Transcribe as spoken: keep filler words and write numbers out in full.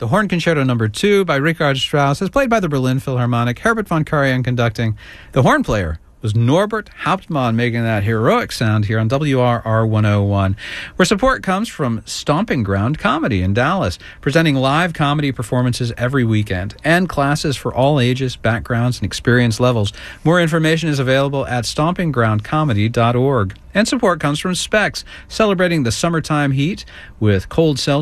The Horn Concerto Number Two by Richard Strauss is played by the Berlin Philharmonic, Herbert von Karajan conducting. The horn player was Norbert Hauptmann, making that heroic sound here on W R R one oh one, where support comes from Stomping Ground Comedy in Dallas, presenting live comedy performances every weekend and classes for all ages, backgrounds, and experience levels. More information is available at stomping ground comedy dot org. And support comes from Specs, celebrating the summertime heat with cold seltzer